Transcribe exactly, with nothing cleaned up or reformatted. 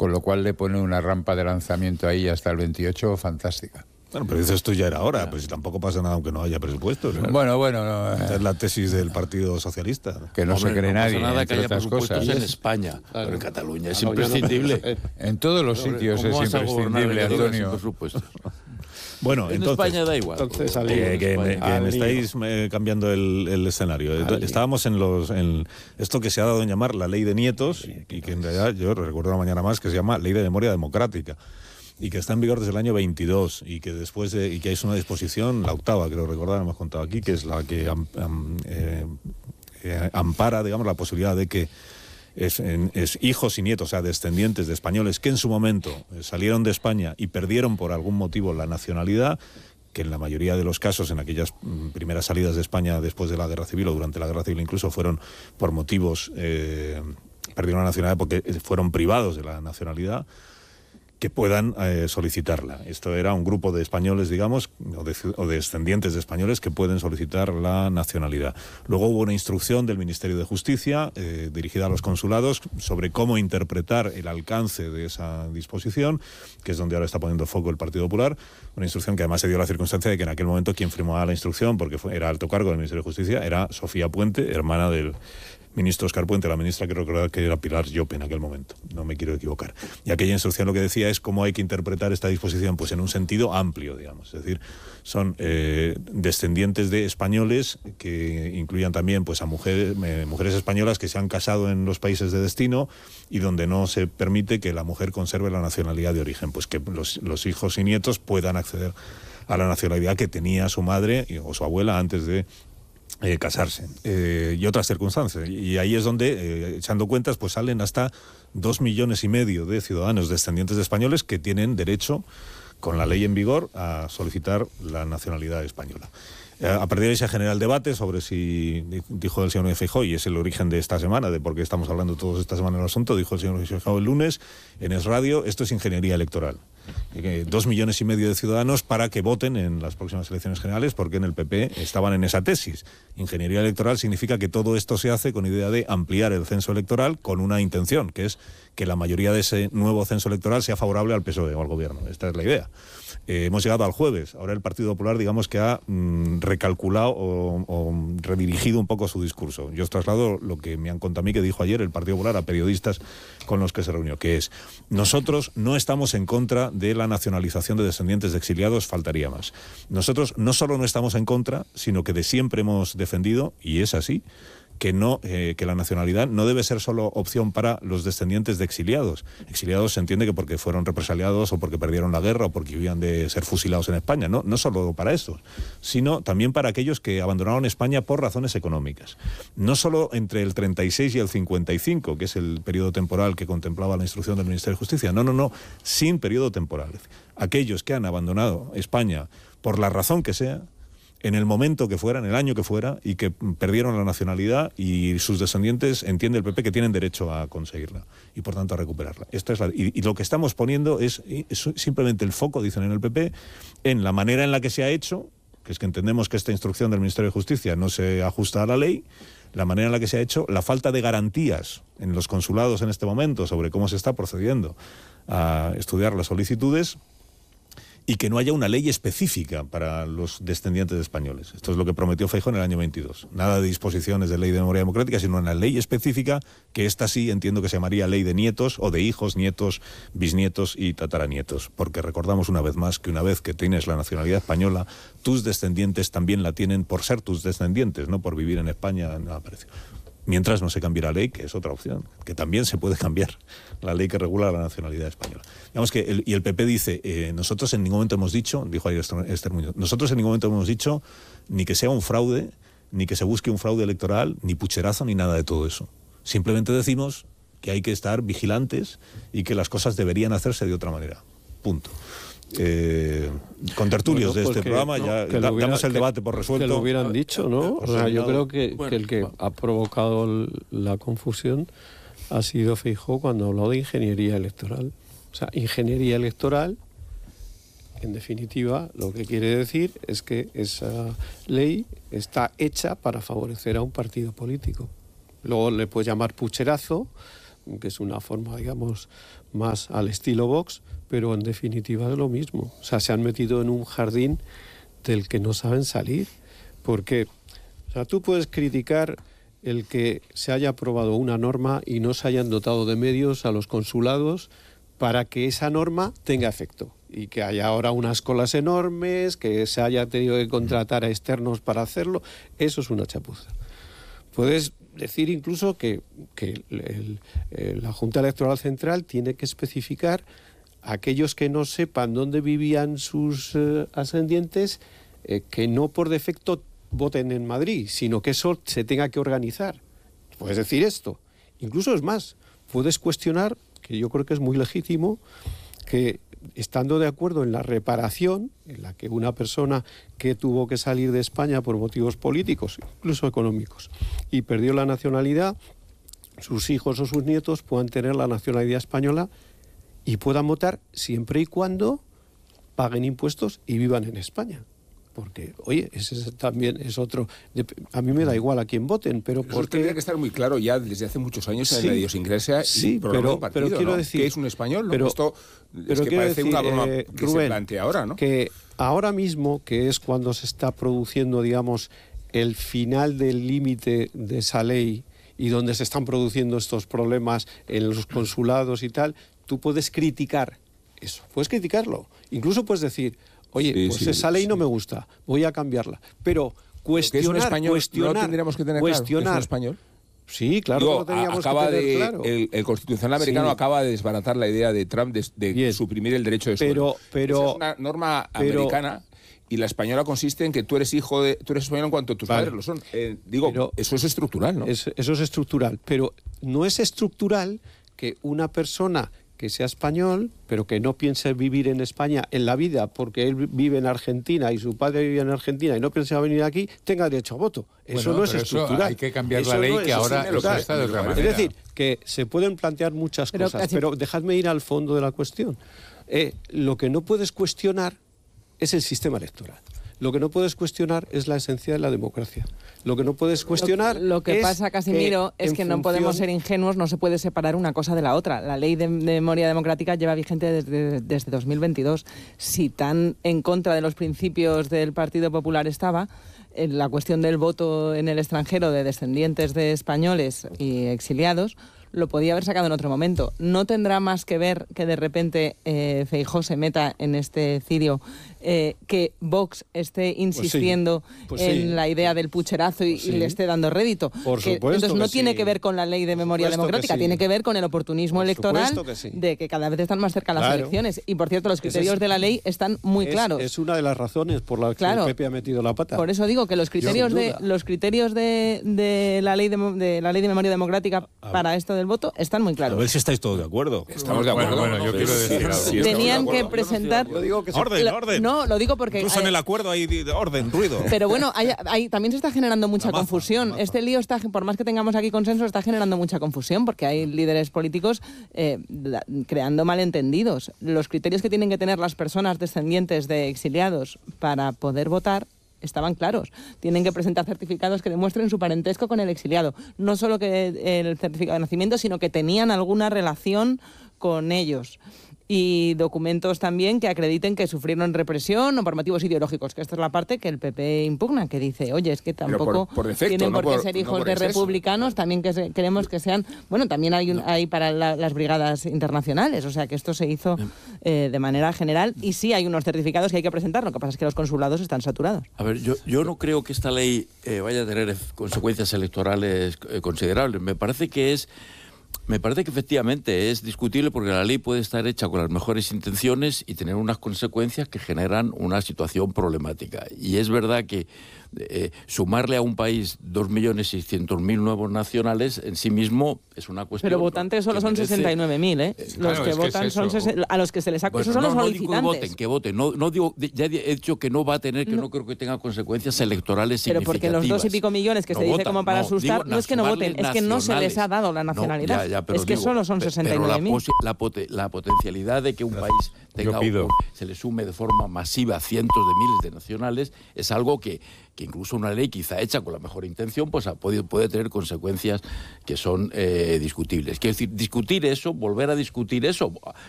con lo cual le pone una rampa de lanzamiento ahí hasta el veintiocho fantástica. Bueno, pero dices tú ya era hora, pues si tampoco pasa nada aunque no haya presupuestos. ¿No? Bueno, bueno. No, Esta es la tesis del Partido Socialista. Que no Hombre, se cree no nadie, pasa nada entre que haya otras presupuestos cosas. en España, claro. Pero en Cataluña es Claro, imprescindible. No, en todos los sitios es imprescindible, Antonio. Bueno, en entonces, España da igual. Entonces, eh, que, que, me, que me estáis eh, cambiando el, el escenario. Entonces, estábamos en los en esto que se ha dado en llamar la ley de nietos, y que en realidad yo recuerdo una mañana más que se llama Ley de Memoria Democrática, y que está en vigor desde el año veintidós, y que después de, y que es una disposición, la octava, creo recordar, hemos contado aquí, que es la que am, am, eh, eh, ampara, digamos, la posibilidad de que es, en, es hijos y nietos, o sea, descendientes de españoles que en su momento eh, salieron de España y perdieron por algún motivo la nacionalidad, que en la mayoría de los casos, en aquellas mm, primeras salidas de España después de la Guerra Civil o durante la Guerra Civil incluso, fueron por motivos, eh, perdieron la nacionalidad porque fueron privados de la nacionalidad, que puedan eh, solicitarla. Esto era un grupo de españoles, digamos, o, de, o de descendientes de españoles que pueden solicitar la nacionalidad. Luego hubo una instrucción del Ministerio de Justicia eh, dirigida a los consulados sobre cómo interpretar el alcance de esa disposición, que es donde ahora está poniendo foco el Partido Popular. Una instrucción que además se dio la circunstancia de que en aquel momento quien firmaba la instrucción, porque fue, era alto cargo del Ministerio de Justicia, era Sofía Puente, hermana del ministro Óscar Puente, la ministra que recordar que era Pilar Llope en aquel momento, no me quiero equivocar. Y aquella instrucción lo que decía es cómo hay que interpretar esta disposición, pues en un sentido amplio, digamos, es decir, son eh, descendientes de españoles que incluyan también pues a mujeres, eh, mujeres españolas que se han casado en los países de destino y donde no se permite que la mujer conserve la nacionalidad de origen, pues que los, los hijos y nietos puedan acceder a la nacionalidad que tenía su madre o su abuela antes de Eh, casarse eh, y otras circunstancias, y ahí es donde eh, echando cuentas pues salen hasta dos millones y medio de ciudadanos descendientes de españoles que tienen derecho con la ley en vigor a solicitar la nacionalidad española. Eh, a partir de ahí se genera el debate sobre si, dijo el señor Feijóo, y es el origen de esta semana, de por qué estamos hablando todos esta semana del asunto, dijo el señor Feijóo el lunes en Es Radio, esto es ingeniería electoral. Eh, dos millones y medio de ciudadanos para que voten en las próximas elecciones generales, porque en el P P estaban en esa tesis. Ingeniería electoral significa que todo esto se hace con idea de ampliar el censo electoral con una intención, que es que la mayoría de ese nuevo censo electoral sea favorable al P S O E o al gobierno. Esta es la idea. Eh, hemos llegado al jueves. Ahora el Partido Popular, digamos que ha mmm, recalculado o, o redirigido un poco su discurso. Yo os traslado lo que me han contado a mí que dijo ayer el Partido Popular a periodistas con los que se reunió, que es: nosotros no estamos en contra de la nacionalización de descendientes de exiliados, faltaría más. Nosotros no solo no estamos en contra, sino que de siempre hemos defendido, y es así, que no eh, que la nacionalidad no debe ser solo opción para los descendientes de exiliados. Exiliados se entiende que porque fueron represaliados o porque perdieron la guerra o porque vivían de ser fusilados en España. No, no solo para eso, sino también para aquellos que abandonaron España por razones económicas. No solo entre el treinta y seis y el cincuenta y cinco, que es el periodo temporal que contemplaba la instrucción del Ministerio de Justicia. No, no, no, sin periodo temporal. Aquellos que han abandonado España por la razón que sea, en el momento que fuera, en el año que fuera, y que perdieron la nacionalidad, y sus descendientes, entiende el P P, que tienen derecho a conseguirla y por tanto a recuperarla. Esto es la, y, y lo que estamos poniendo es, es simplemente el foco, dicen en el P P, en la manera en la que se ha hecho, que es que entendemos que esta instrucción del Ministerio de Justicia no se ajusta a la ley, la manera en la que se ha hecho, la falta de garantías en los consulados en este momento sobre cómo se está procediendo a estudiar las solicitudes, y que no haya una ley específica para los descendientes de españoles. Esto es lo que prometió Feijóo en el año veintidós. Nada de disposiciones de ley de memoria democrática, sino una ley específica, que esta sí entiendo que se llamaría ley de nietos, o de hijos, nietos, bisnietos y tataranietos. Porque recordamos una vez más que una vez que tienes la nacionalidad española, tus descendientes también la tienen por ser tus descendientes, no por vivir en España, no aparece. Mientras no se cambie la ley, que es otra opción, que también se puede cambiar la ley que regula la nacionalidad española. Digamos que el, y el P P dice, eh, nosotros en ningún momento hemos dicho, dijo ayer Esther Muñoz, nosotros en ningún momento hemos dicho ni que sea un fraude, ni que se busque un fraude electoral, ni pucherazo, ni nada de todo eso. Simplemente decimos que hay que estar vigilantes y que las cosas deberían hacerse de otra manera. Punto. Eh, con tertulios bueno, de este programa no, ya da, hubiera, damos el debate por resuelto. Que lo hubieran dicho, ¿no? O sea, yo creo que, bueno, que el que bueno. ha provocado la confusión ha sido Feijóo cuando habló de ingeniería electoral. O sea, ingeniería electoral, en definitiva, lo que quiere decir es que esa ley está hecha para favorecer a un partido político. Luego le puedes llamar pucherazo, que es una forma, digamos, más al estilo Vox, pero en definitiva es lo mismo. O sea, se han metido en un jardín del que no saben salir. Porque, o sea, tú puedes criticar el que se haya aprobado una norma y no se hayan dotado de medios a los consulados para que esa norma tenga efecto. Y que haya ahora unas colas enormes, que se haya tenido que contratar a externos para hacerlo. Eso es una chapuza. Puedes decir incluso que, que el, el, la Junta Electoral Central tiene que especificar a aquellos que no sepan dónde vivían sus eh, ascendientes, eh, que no por defecto voten en Madrid, sino que eso se tenga que organizar. Puedes decir esto. Incluso es más, puedes cuestionar, que yo creo que es muy legítimo, que estando de acuerdo en la reparación, en la que una persona que tuvo que salir de España por motivos políticos, incluso económicos, y perdió la nacionalidad, sus hijos o sus nietos puedan tener la nacionalidad española y puedan votar siempre y cuando paguen impuestos y vivan en España. Porque, oye, ese también es otro... A mí me da igual a quién voten, pero Eso porque... tendría que estar muy claro ya desde hace muchos años en Sí, la idiosincrasia sí, y programa pero- de partido, pero quiero ¿no? decir- que es un español, ¿no? pero- Esto pero es que quiero parece decir, una broma eh, que Rubén, se plantea ahora, ¿no? Que ahora mismo, que es cuando se está produciendo, digamos, el final del límite de esa ley y donde se están produciendo estos problemas en los consulados y tal, tú puedes criticar eso, puedes criticarlo. Incluso puedes decir, oye, Sí, pues sí, esa ley sí. no me gusta, voy a cambiarla. Pero Que es un cuestionar, español, cuestionar, no tendríamos que tener cuestionar, claro que es un español. Sí, claro, Digo, que lo teníamos acaba que tener de, claro. el, el Constitucional americano Sí. acaba de desbaratar la idea de Trump de, de Bien. suprimir el derecho de Pero- suelo. pero- Esa es una norma pero- americana y la española consiste en que tú eres hijo de, tú eres español en cuanto tus Vale. padres lo son. Eh, digo, Pero- eso es estructural, ¿no? Es- eso es estructural, pero no es estructural que una persona que sea español, pero que no piense vivir en España en la vida porque él vive en Argentina y su padre vive en Argentina y no piensa venir aquí, tenga derecho a voto. Eso Bueno, no es pero eso estructural. hay que cambiar Eso la ley no que es ahora estructural. está de otra Es manera. Es decir, que se pueden plantear muchas Pero cosas, casi- pero dejadme ir al fondo de la cuestión. Eh, lo que no puedes cuestionar es el sistema electoral. Lo que no puedes cuestionar es la esencia de la democracia. Lo que no puedes cuestionar Lo, lo que es pasa, Casimiro, que es en que no función- podemos ser ingenuos, no se puede separar una cosa de la otra. La ley de, de memoria democrática lleva vigente desde, desde dos mil veintidós. Si tan en contra de los principios del Partido Popular estaba, en la cuestión del voto en el extranjero de descendientes de españoles y exiliados, lo podía haber sacado en otro momento. No tendrá más que ver que de repente eh, Feijóo se meta en este cirio, eh, que Vox esté insistiendo pues en sí. la idea del pucherazo y, Pues y sí. le esté dando rédito. Por Que- supuesto entonces no que tiene sí. que ver con la ley de memoria supuesto que democrática, sí. tiene que ver con el oportunismo Por electoral supuesto que sí. de que cada vez están más cerca las Claro. elecciones. Y por cierto, los Ese criterios es- de la ley están muy es, claros. Es una de las razones por las Claro. que el P P ha metido la pata. Por eso digo que los criterios sin de duda. los criterios de, de la ley de, mo- de la ley de memoria democrática para esto del voto están muy A claros. ver si estáis todos de acuerdo. Estamos de Bueno, acuerdo. bueno, yo Sí, quiero sí, decir sí, algo. sí, estamos de Tenían acuerdo. que Yo no estoy de presentar. acuerdo. digo que se- Orden, Lo- orden. No, lo digo porque Incluso hay- en el acuerdo hay di- orden, ruido. Pero bueno, hay- hay- también se está generando mucha La maza, confusión. la maza. Este lío está, por más que tengamos aquí consenso, está generando mucha confusión porque hay líderes políticos eh, la- creando malentendidos. Los criterios que tienen que tener las personas descendientes de exiliados para poder votar estaban claros. Tienen que presentar certificados que demuestren su parentesco con el exiliado. No solo que el certificado de nacimiento, sino que tenían alguna relación con ellos. Y documentos también que acrediten que sufrieron represión o por motivos ideológicos, que esta es la parte que el P P impugna, que dice, oye, es que Pero tampoco por- por defecto, tienen no por qué por- ser no hijos por de exceso. republicanos, también que se- queremos que sean, bueno, también hay, un, hay para la- las brigadas internacionales, o sea que esto se hizo eh, de manera general y sí hay unos certificados que hay que presentar, lo que pasa es que los consulados están saturados. A ver, yo, yo no creo que esta ley eh, vaya a tener ef- consecuencias electorales eh, considerables. Me parece que es, me parece que efectivamente es discutible porque la ley puede estar hecha con las mejores intenciones y tener unas consecuencias que generan una situación problemática. Y es verdad que eh, sumarle a un país dos millones seiscientos mil nuevos nacionales en sí mismo es una cuestión. Pero votantes solo que son merece- sesenta y nueve mil, ¿eh? claro, Los que es que votan es son eso. sesen- a los que se les ha... Bueno, esos son no, los no digo que solicitantes. voten, que voten. No, no digo, ya he dicho que no va a tener, que no, creo que tenga consecuencias electorales Pero porque significativas. los dos y pico millones que No se dice votan, como para no, asustar, digo no es que no nacionales, voten, es que no se les ha dado la No, nacionalidad. ya, ya, Ya, pero es que digo, solo son sesenta y nueve mil. Pero la, posi- la, pote- la potencialidad de que un país tenga pido. un- se le sume de forma masiva cientos de miles de nacionales es algo que, que incluso una ley quizá hecha con la mejor intención pues ha podido, puede tener consecuencias que son eh, discutibles. Quiero decir, discutir eso, volver a discutir eso,